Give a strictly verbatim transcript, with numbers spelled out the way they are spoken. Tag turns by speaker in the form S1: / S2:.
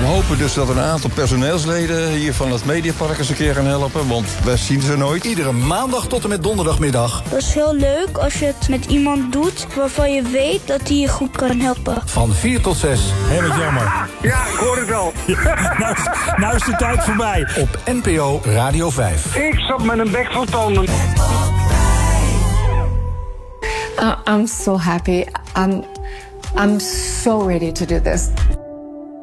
S1: We hopen dus dat een aantal personeelsleden hier van het Mediapark eens een keer gaan helpen, want wij zien ze nooit.
S2: Iedere maandag tot en met donderdagmiddag.
S3: Dat is heel leuk als je het met iemand doet waarvan je weet dat hij je goed kan helpen.
S2: Van vier tot zes.
S4: Heel wat jammer.
S5: Ja, ik hoor het al.
S4: nou, nou is de tijd voorbij.
S2: Op N P O Radio vijf.
S5: Ik zat met een bek vol tanden.
S6: Uh, I'm so happy. I'm, I'm so ready to do this.